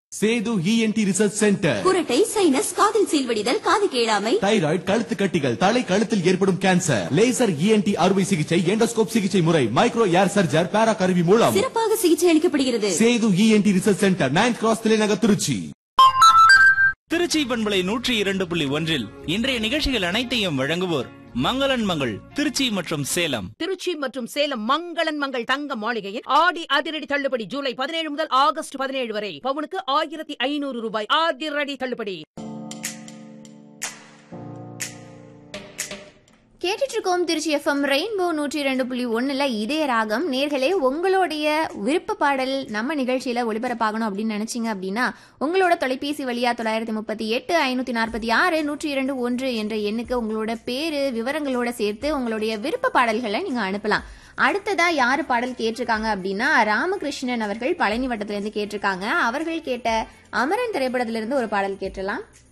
Setu ENT research centre. குரட்டை, sinus, காதில் சீல்வடிதல், காது கேளாமை, தைராய்டு, கழுத்து கட்டிகள், தலை கழுத்தில் ஏற்படும் கேன்சர், லேசர் இஎன்டி அறுவை சிகிச்சை, எண்டோஸ்கோப் சிகிச்சை முறை, மைக்ரோ ஏர் சர்ஜர், பேரா கருவி மூலம் சிறப்பாக சிகிச்சை அளிக்கப்படுகிறது. Setu ENT research centre, 9th cross தலைநகர், திருச்சி. திருச்சி பண்பலை 102.1 இன்றைய நிகழ்ச்சிகள் அனைத்தையும் வழங்குவோர் மங்களன் மங்கள் திருச்சி மற்றும் சேலம். திருச்சி மற்றும் சேலம் மங்களன் மங்கள் தங்க மாளிகையில் ஆடி அதிரடி தள்ளுபடி ஜூலை 17 முதல் ஆகஸ்ட் 17 வரை. பவுனுக்கு 1500 ரூபாய் அதிரடி தள்ளுபடி. கேட்டுட்டு இருக்கோம் திருச்சி எஃப்எம் ரெயின்போ 102.1 இதய ராகம். நேர்களே, உங்களுடைய விருப்ப பாடல் நம்ம நிகழ்ச்சியில ஒளிபரப்பாகணும் அப்படின்னு நினைச்சீங்க அப்படின்னா உங்களோட தொலைபேசி வழியா 938 546 102.1 என்ற எண்ணுக்கு உங்களோட பேரு விவரங்களோட சேர்த்து உங்களுடைய விருப்ப பாடல்களை நீங்க அனுப்பலாம். அடுத்ததா யாரு பாடல் கேட்டிருக்காங்க அப்படின்னா ராமகிருஷ்ணன் அவர்கள் பழனி வட்டத்திலிருந்து கேட்டிருக்காங்க. அவர்கள் கேட்ட அமரன் திரைப்படத்திலிருந்து ஒரு பாடல் கேட்டலாம்.